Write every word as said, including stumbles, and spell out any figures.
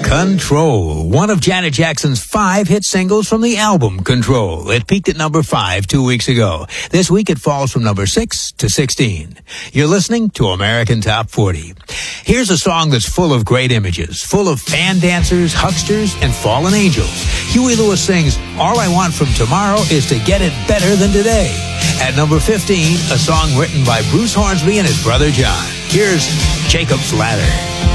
Control, one of Janet Jackson's five hit singles from the album Control. It peaked at number five two weeks ago. This week it falls from number six to sixteen. You're listening to American Top forty. Here's a song that's full of great images, full of fan dancers, hucksters, and fallen angels. Huey Lewis sings, "All I Want from Tomorrow is to Get It Better Than Today." At number fifteen, a song written by Bruce Hornsby and his brother John. Here's Jacob's Ladder.